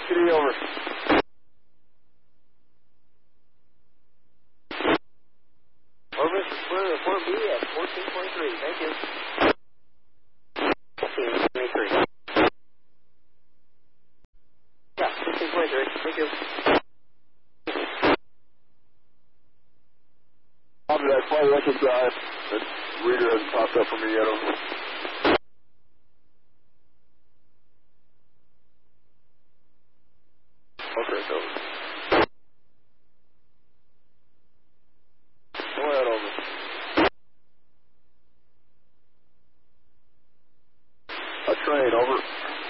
City over. Over, we're 4B at 14.3. Thank you. 14.3. Yeah, 14.3. Thank you. After that flight record drive, that reader hasn't popped up for me yet. Okay, so. Go ahead, over. A train, over.